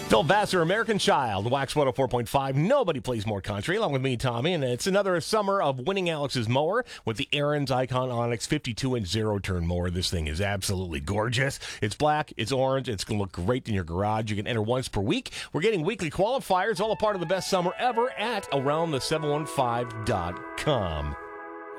Phil Vassar, American Child, Wax 104.5. Nobody plays more country, along with me, Tommy. And it's another summer of winning Alex's mower with the Ariens Icon Onyx 52-inch zero-turn mower. This thing is absolutely gorgeous. It's black, it's orange, it's going to look great in your garage. You can enter once per week. We're getting weekly qualifiers, all a part of the best summer ever at aroundthe715.com.